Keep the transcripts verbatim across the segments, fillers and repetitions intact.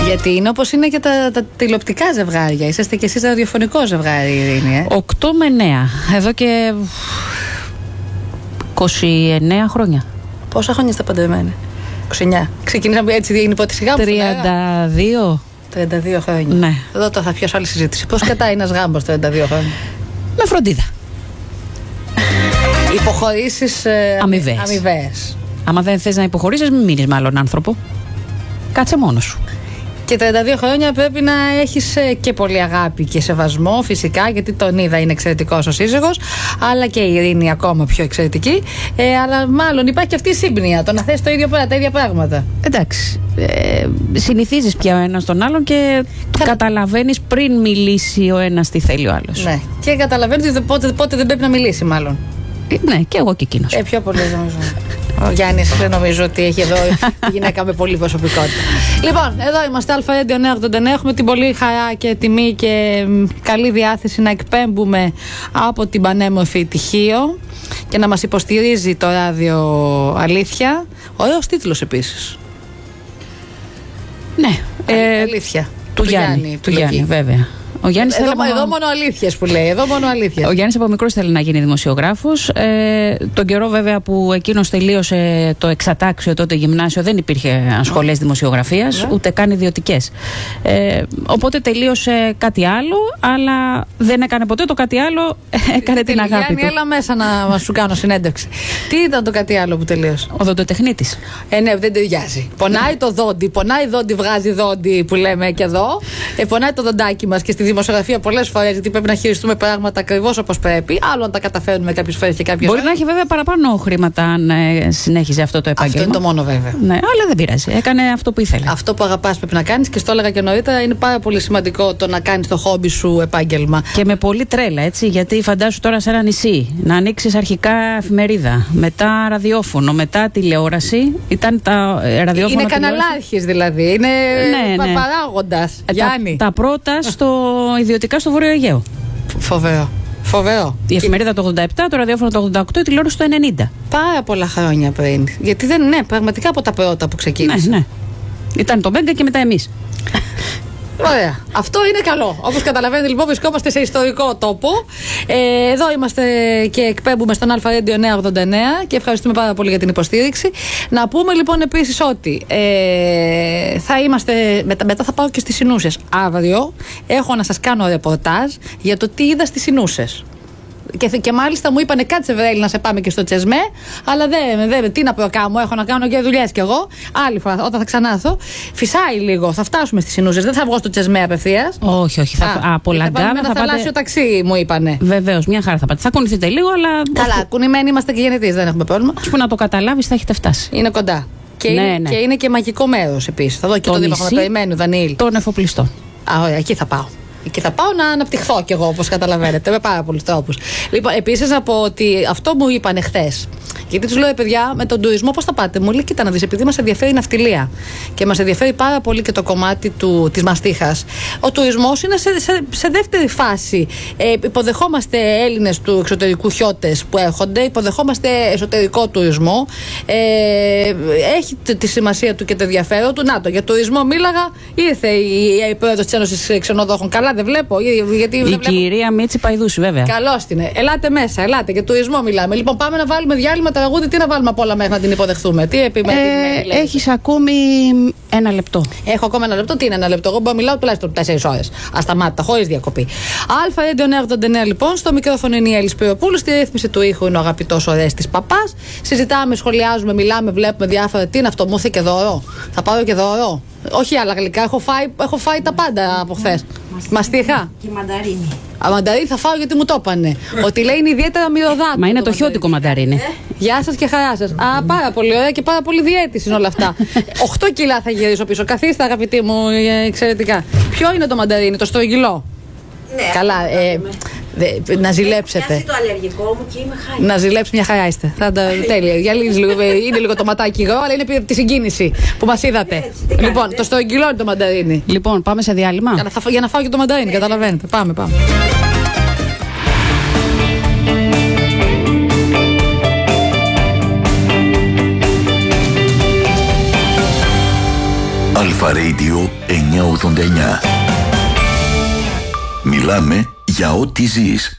Γιατί είναι όπως είναι και τα, τα τηλεοπτικά ζευγάρια. Είσαστε κι εσείς ραδιοφωνικό ζευγάρι, Ειρήνη. Ε? οκτώ με εννέα. Εδώ και είκοσι εννέα χρόνια. Πόσα χρόνια είστε παντρεμένοι? είκοσι εννέα. Ξεκινήσαμε έτσι, είναι υπόθεση γάμου. τριάντα δύο. τριάντα δύο χρόνια. Ναι. Εδώ τώρα θα πιάσω άλλη συζήτηση. Πώς κατάει ένας γάμπος τριάντα δύο χρόνια? Με φροντίδα. Υποχωρήσεις ε, αμοιβαίες. Άμα δεν θες να υποχωρήσεις, μην μείνεις με άλλον άνθρωπο. Κάτσε μόνος σου. Και τριάντα δύο χρόνια πρέπει να έχεις και πολύ αγάπη και σεβασμό, φυσικά, γιατί τον είδα, είναι εξαιρετικός ο σύζυγος, αλλά και η Ειρήνη ακόμα πιο εξαιρετική. Ε, αλλά μάλλον υπάρχει και αυτή η σύμπνοια, το να θες το ίδιο, τα ίδια πράγματα. Εντάξει. Ε, συνηθίζεις πια ο ένας τον άλλον και Κα... καταλαβαίνεις πριν μιλήσει ο ένας τι θέλει ο άλλος. Ναι. Και καταλαβαίνεις πότε, πότε δεν πρέπει να μιλήσει, μάλλον. Ε, ναι, και εγώ και εκείνος. Ε, πιο πολύ νομίζω. Ο Γιάννης δεν νομίζω ότι έχει εδώ γυναίκα με πολύ προσωπικότητα. Λοιπόν, εδώ είμαστε, Αλφα Radio εννιακόσια ογδόντα εννέα. Έχουμε την πολύ χαρά και τιμή και καλή διάθεση να εκπέμπουμε από την πανέμορφη Τυχείο και να μας υποστηρίζει το ράδιο Αλήθεια. Ωραίος τίτλος επίσης. Ναι, ε, Αλήθεια. Του, του Γιάννη, Γιάννη, του Γιάννη, βέβαια. Ο Γιάννης εδώ, θέλει... εδώ μόνο αλήθειες που λέει. Εδώ μόνο αλήθειες. Ο Γιάννης από μικρός θέλει να γίνει δημοσιογράφος. Ε, τον καιρό βέβαια που εκείνος τελείωσε το εξατάξιο τότε γυμνάσιο, δεν υπήρχε σχολές δημοσιογραφίας, yeah. ούτε καν ιδιωτικές. Ε, οπότε τελείωσε κάτι άλλο, αλλά δεν έκανε ποτέ το κάτι άλλο, έκανε την αγάπη Γιάννη, του. Έλα μέσα να σου κάνω συνέντευξη. Τι ήταν το κάτι άλλο που τελείωσε? Ο δοντοτεχνίτης. Ε, ναι, δεν ταιριάζει. Πονάει το δόντι, πονάει δόντι, βγάζει δόντι που λέμε και εδώ. Ε, πονάει το δοντάκι μας και στη δημοσιογραφία πολλές φορές, γιατί πρέπει να χειριστούμε πράγματα ακριβώς όπως πρέπει. Άλλο αν τα καταφέρνουμε κάποιες φορές και κάποιες Μπορεί φορές. να έχει βέβαια παραπάνω χρήματα αν ε, συνέχιζε αυτό το επάγγελμα. Αυτό είναι το μόνο βέβαια. Ναι, αλλά δεν πειράζει. Έκανε αυτό που ήθελε. Αυτό που αγαπάς πρέπει να κάνεις και στο έλεγα και νωρίτερα. Είναι πάρα πολύ σημαντικό το να κάνεις το χόμπι σου επάγγελμα. Και με πολύ τρέλα, έτσι. Γιατί φαντάσου τώρα σε ένα νησί να ανοίξεις αρχικά εφημερίδα, μετά ραδιόφωνο, μετά τηλεόραση. Ήταν τα ε, ραδιόφωνο. Είναι καναλάρχης δηλαδή. Είναι ναι, ναι. παράγοντας. Ε, Γιάννη. Τα, τα πρώτα στο ιδιωτικά στο Βόρειο Αιγαίο. Φοβερό. Φοβερό. Η εφημερίδα το ογδόντα επτά, το ραδιόφωνο το ογδόντα οκτώ, η τηλεόραση το ενενήντα. Πάρα πολλά χρόνια πριν. Γιατί δεν είναι πραγματικά από τα πρώτα που ξεκίνησε. Ναι, ναι. Ήταν το Μέγκα και μετά εμείς. Ωραία. Αυτό είναι καλό. Όπως καταλαβαίνετε, λοιπόν, βρισκόμαστε σε ιστορικό τόπο. Ε, εδώ είμαστε και εκπέμπουμε στον Αλφα Radio εννιακόσια ογδόντα εννέα και ευχαριστούμε πάρα πολύ για την υποστήριξη. Να πούμε λοιπόν επίσης ότι ε, θα είμαστε. Μετά, μετά θα πάω και στις Σινούσες. Αύριο έχω να σας κάνω ρεπορτάζ για το τι είδα στις Σινούσες. Και, και μάλιστα μου είπανε κάτσε Βρέλη να σε πάμε και στο Τσεσμέ, αλλά δεν, δεν, τι να προκάμω, έχω να κάνω και δουλειές κι εγώ. Άλλη φορά, όταν θα ξανάρθω, φυσάει λίγο, θα φτάσουμε στις Σινούσες, δεν θα βγω στο Τσεσμέ απευθείας. Όχι, όχι, θα, α, από Λαγκάδα θα, θα πάτε. Θαλάσσιο ταξί, μου είπανε. Βεβαίως, μια χαρά θα πάτε. Θα κουνηθείτε λίγο, αλλά. Καλά, κουνημένοι είμαστε και γενετής, δεν έχουμε πρόβλημα. Που να το καταλάβεις, θα έχετε φτάσει. Είναι κοντά. Και, ναι, είναι, ναι. και είναι και μαγικό μέρος επίσης. Θα δω και το, το δίπλα με περιμένει, Δανίλ. Τον εφοπλιστό. Α, ωραία, εκεί θα πάω. Και θα πάω να αναπτυχθώ κι εγώ, όπως καταλαβαίνετε, με πάρα πολλούς τρόπους. Λοιπόν, επίσης να πω ότι αυτό μου είπαν χθες. Γιατί τους λέω, παιδιά, με τον τουρισμό πώς θα πάτε? Μου λέει, κοίτα να δεις, επειδή μας ενδιαφέρει η ναυτιλία και μας ενδιαφέρει πάρα πολύ και το κομμάτι του, της μαστίχας. Ο τουρισμός είναι σε, σε, σε δεύτερη φάση. Ε, υποδεχόμαστε Έλληνες του εξωτερικού χιώτες που έρχονται, υποδεχόμαστε εσωτερικό τουρισμό. Ε, έχει τη, τη σημασία του και το ενδιαφέρον του. Να το, για τουρισμό μίλαγα, ήρθε η, η πρόεδρος της Ένωσης Ξενοδόχων. Καλά, δεν βλέπω. Γιατί η δεν κυρία βλέπω. Μίτση Παϊδούση, βέβαια. Καλώς την. Ελάτε μέσα, ελάτε. Για τουρισμό μιλάμε. Λοιπόν, πάμε να βάλουμε διάλειμμα τραγούδι. Τι να βάλουμε απ' όλα μέχρι να την υποδεχθούμε? Τι επιμένει? Ε, Έχεις ακόμη ένα λεπτό. Έχω ακόμα ένα λεπτό. Τι είναι ένα λεπτό? Εγώ μπορώ να μιλάω τουλάχιστον τέσσερις ώρες. Ασταμάτητα, χωρίς διακοπή. Αλφα Radio εννιακόσια ογδόντα εννέα λοιπόν. Στο μικρόφωνο είναι η Έλλη Σπυροπούλου. Στη ρύθμιση του ήχου είναι ο αγαπητός Ορέστης Παπάς. Συζητάμε, σχολιάζουμε, μιλάμε, βλέπουμε διάφορα. Τι είναι αυτό? Μου και δώρο. Θα πάρω και δώρο. Όχι άλλα γλυκά. Έχω φάει, έχω φάει τα πάντα από χθες. Μαστίχα. Και μανταρίνι. Α, μανταρίνι θα φάω γιατί μου το είπανε. Ότι λέει είναι ιδιαίτερα μυρωδάτο. Μα είναι το, το χιώτικο μανταρίνι. Ε? Γεια σας και χαρά σας. Α, πάρα πολύ ωραία και πάρα πολύ διαίτηση είναι όλα αυτά. οκτώ κιλά θα γυρίσω πίσω. Καθίστε, αγαπητοί μου, εξαιρετικά. Ποιο είναι το μανταρίνι, το στρογγυλό? Ναι, καλά. Ε, δε, να ζηλέψετε. Έχει το αλλεργικό μου και είμαι χάρη. Να ζηλέψει, μια χαρά είστε. Θα τα τέλεια. Για λίγο, είναι λίγο το ματάκι γρό, αλλά είναι τη συγκίνηση που μας είδατε. Έτσι, λοιπόν, το στρογγυλό είναι το μανταρίνι. Λοιπόν, πάμε σε διάλειμμα. Για να, για να φάω και το μανταρίνι, ναι. Καταλαβαίνετε. Πάμε, πάμε. Αλφα Radio εννιακόσια ογδόντα εννιά. Μιλάμε για ό,τι ζεις.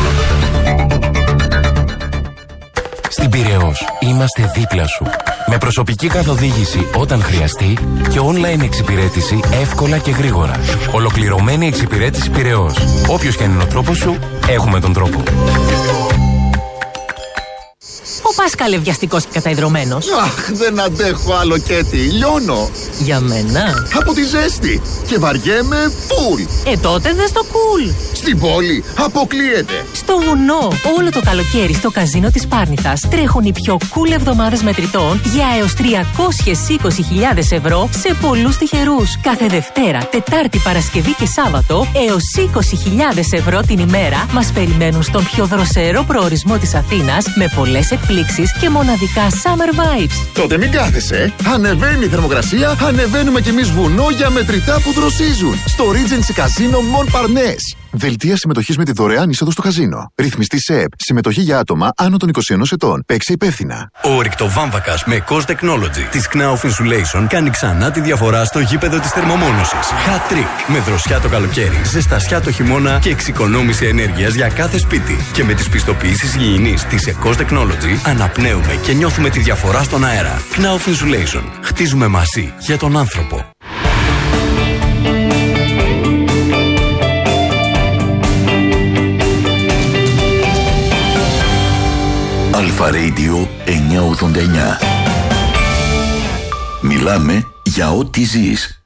Στην Πειραιώς είμαστε δίπλα σου. Με προσωπική καθοδήγηση όταν χρειαστεί και online εξυπηρέτηση εύκολα και γρήγορα. Ολοκληρωμένη εξυπηρέτηση Πειραιώς. Όποιος και αν είναι ο τρόπος σου, έχουμε τον τρόπο. Ο Πάσκαλε βιαστικός και καταϊδρωμένος. Αχ, δεν αντέχω άλλο Κέτι, λιώνω. Για μένα. Από τη ζέστη. Και βαριέμαι φουλ. Ε, τότε δες το κουλ. Στην πόλη αποκλείεται. Στο βουνό, όλο το καλοκαίρι στο καζίνο της Πάρνηθας τρέχουν οι πιο cool εβδομάδες μετρητών για έως τριακόσιες είκοσι χιλιάδες ευρώ σε πολλούς τυχερούς. Κάθε Δευτέρα, Τετάρτη, Παρασκευή και Σάββατο έως είκοσι χιλιάδες ευρώ την ημέρα μας περιμένουν στον πιο δροσερό προορισμό της Αθήνας με πολλές εκπλήξεις και μοναδικά summer vibes. Τότε μην κάθεσαι. Ανεβαίνει η θερμοκρασία, ανεβαίνουμε κι εμείς βουνό για μετρητά που δροσίζουν. Στο Regency Casino Montparnasse. Δελτία συμμετοχής με τη δωρεάν είσοδο στο καζίνο. Ρυθμιστή ΣΕΕΠ. Συμμετοχή για άτομα άνω των είκοσι ενός ετών. Παίξε υπεύθυνα. Ο ορυκτοβάμβακας με Cos Technology της Knauf Insulation κάνει ξανά τη διαφορά στο γήπεδο της θερμομόνωσης. Hat trick. Με δροσιά το καλοκαίρι, ζεστασιά το χειμώνα και εξοικονόμηση ενέργειας για κάθε σπίτι. Και με τις πιστοποιήσεις υγιεινής της Cos Technology αναπνέουμε και νιώθουμε τη διαφορά στον αέρα. Knauf Insulation. Χτίζουμε μαζί για τον άνθρωπο. Αλφα Radio εννιακόσια ογδόντα εννιά. Μιλάμε για ό,τι ζεις.